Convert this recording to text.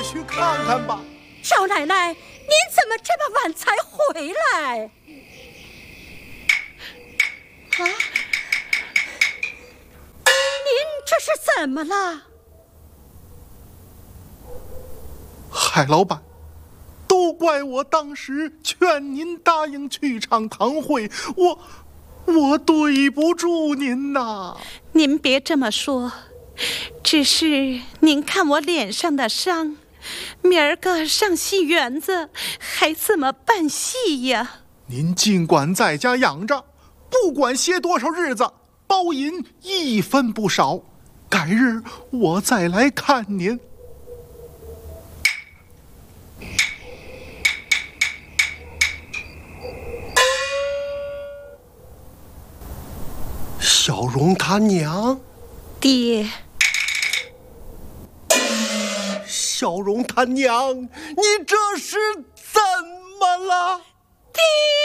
去看看吧。 少奶奶，您怎么这么晚才回来？啊，您这是怎么了？ 海老板，都怪我当时劝您答应去场堂会，我对不住您呐。 您别这么说，只是您看我脸上的伤，明儿个上戏园子还怎么办戏呀？ 您尽管在家养着，不管歇多少日子，包银1分不少。改日我再来看您。 小荣他娘， 爹， 小荣他娘，你这是怎